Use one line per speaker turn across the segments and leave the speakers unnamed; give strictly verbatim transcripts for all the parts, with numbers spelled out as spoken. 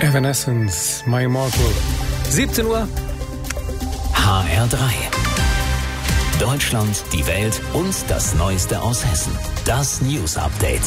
Evanescence, My Immortal. siebzehn Uhr.
H R drei. Deutschland, die Welt und das Neueste aus Hessen. Das News Update.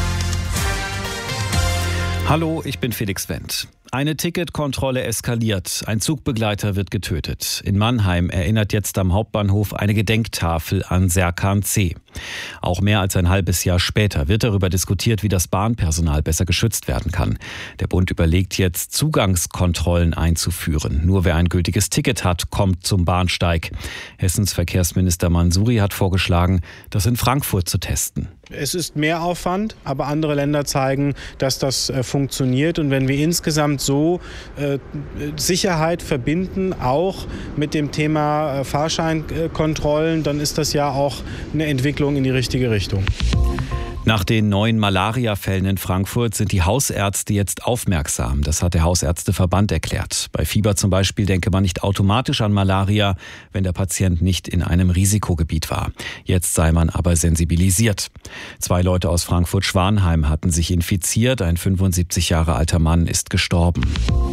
Hallo, ich bin Felix Wendt. Eine Ticketkontrolle eskaliert. Ein Zugbegleiter wird getötet. In Mannheim erinnert jetzt am Hauptbahnhof eine Gedenktafel an Serkan C. Auch mehr als ein halbes Jahr später wird darüber diskutiert, wie das Bahnpersonal besser geschützt werden kann. Der Bund überlegt jetzt, Zugangskontrollen einzuführen. Nur wer ein gültiges Ticket hat, kommt zum Bahnsteig. Hessens Verkehrsminister Mansouri hat vorgeschlagen, das in Frankfurt zu testen.
Es ist mehr Aufwand, aber andere Länder zeigen, dass das äh, funktioniert. Und wenn wir insgesamt so äh, Sicherheit verbinden, auch mit dem Thema äh, Fahrscheinkontrollen, dann ist das ja auch eine Entwicklung in die richtige Richtung.
Nach den neuen Malaria-Fällen in Frankfurt sind die Hausärzte jetzt aufmerksam. Das hat der Hausärzteverband erklärt. Bei Fieber zum Beispiel denke man nicht automatisch an Malaria, wenn der Patient nicht in einem Risikogebiet war. Jetzt sei man aber sensibilisiert. Zwei Leute aus Frankfurt-Schwanheim hatten sich infiziert. Ein fünfundsiebzig Jahre alter Mann ist gestorben.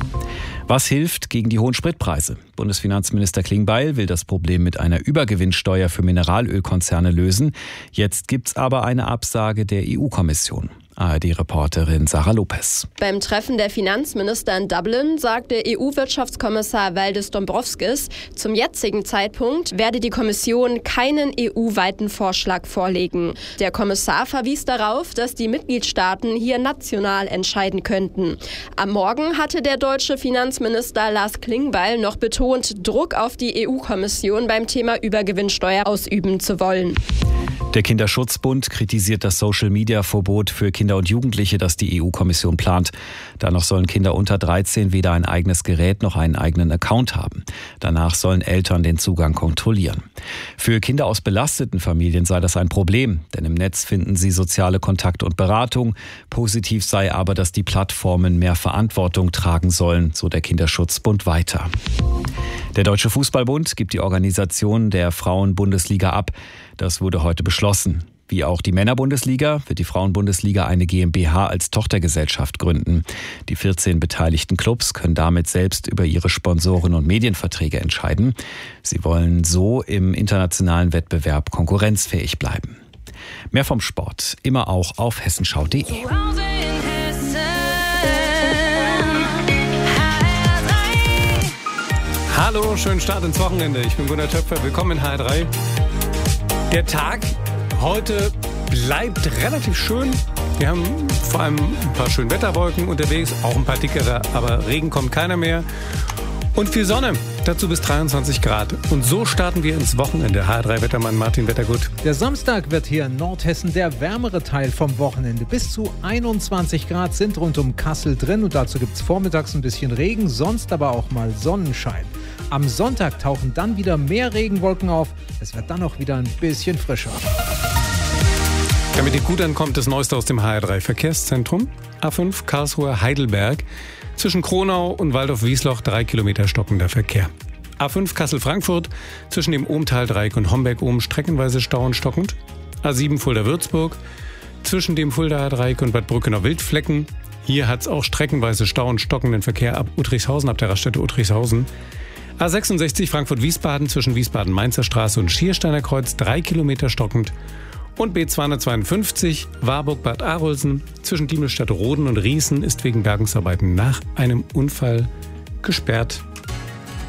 Was hilft gegen die hohen Spritpreise? Bundesfinanzminister Klingbeil will das Problem mit einer Übergewinnsteuer für Mineralölkonzerne lösen. Jetzt gibt's aber eine Absage der E U-Kommission. A R D-Reporterin Sarah Lopez.
Beim Treffen der Finanzminister in Dublin sagte E U-Wirtschaftskommissar Valdis Dombrovskis, zum jetzigen Zeitpunkt werde die Kommission keinen E U-weiten Vorschlag vorlegen. Der Kommissar verwies darauf, dass die Mitgliedstaaten hier national entscheiden könnten. Am Morgen hatte der deutsche Finanzminister Lars Klingbeil noch betont, Druck auf die E U-Kommission beim Thema Übergewinnsteuer ausüben zu wollen.
Der Kinderschutzbund kritisiert das Social-Media-Verbot für Kinder und Jugendliche, das die E U-Kommission plant. Danach sollen Kinder unter dreizehn weder ein eigenes Gerät noch einen eigenen Account haben. Danach sollen Eltern den Zugang kontrollieren. Für Kinder aus belasteten Familien sei das ein Problem, denn im Netz finden sie soziale Kontakt und Beratung. Positiv sei aber, dass die Plattformen mehr Verantwortung tragen sollen, so der Kinderschutzbund weiter. Der Deutsche Fußballbund gibt die Organisation der Frauen-Bundesliga ab. Das wurde heute beschlossen. Wie auch die Männer-Bundesliga wird die Frauen-Bundesliga eine GmbH als Tochtergesellschaft gründen. Die vierzehn beteiligten Clubs können damit selbst über ihre Sponsoren und Medienverträge entscheiden. Sie wollen so im internationalen Wettbewerb konkurrenzfähig bleiben. Mehr vom Sport immer auch auf hessenschau punkt de.
Hallo, schönen Start ins Wochenende. Ich bin Gunnar Töpfer. Willkommen in H R drei. Der Tag heute bleibt relativ schön. Wir haben vor allem ein paar schöne Wetterwolken unterwegs, auch ein paar dickere, aber Regen kommt keiner mehr. Und viel Sonne, dazu bis dreiundzwanzig Grad. Und so starten wir ins Wochenende. H R drei-Wettermann Martin Wettergut.
Der Samstag wird hier in Nordhessen der wärmere Teil vom Wochenende. Bis zu einundzwanzig Grad sind rund um Kassel drin und dazu gibt es vormittags ein bisschen Regen, sonst aber auch mal Sonnenschein. Am Sonntag tauchen dann wieder mehr Regenwolken auf. Es wird dann auch wieder ein bisschen frischer.
Damit ihr gut ankommt, das Neueste aus dem H R drei Verkehrszentrum. A fünf Karlsruhe Heidelberg. Zwischen Kronau und Waldorf-Wiesloch drei Kilometer stockender Verkehr. A fünf Kassel-Frankfurt. Zwischen dem Ohmtal-Dreieck und Homberg-Ohm streckenweise Stau und stockend. A sieben Fulda-Würzburg. Zwischen dem Fuldaer Dreieck und Bad Brückenau-Wildflecken. Hier hat es auch streckenweise Stau und stockenden Verkehr ab Uttrichshausen, ab der Raststätte Uttrichshausen. A sechsundsechzig Frankfurt-Wiesbaden zwischen Wiesbaden-Mainzer Straße und Schiersteiner Kreuz drei Kilometer stockend. Und B zweihundertzweiundfünfzig Warburg-Bad Arolsen zwischen Diemelstadt-Roden und Riesen ist wegen Bergungsarbeiten nach einem Unfall gesperrt.